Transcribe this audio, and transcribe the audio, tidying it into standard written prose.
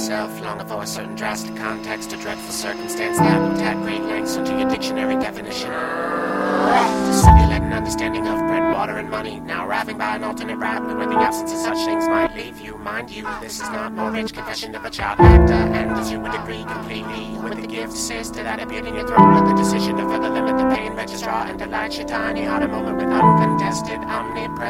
yourself, longing for a certain drastic context, a dreadful circumstance that will add great lengths into your dictionary definition. To simulate an understanding of bread, water, and money, now arriving by an alternate route where the absence of such things might leave you. Mind you, this is not more rich confession of a child actor, and as you would agree completely with the gift sister that appeared in your throat, with the decision to further limit the pain registrar and delight your tiny heart a moment with uncontested omnipresence.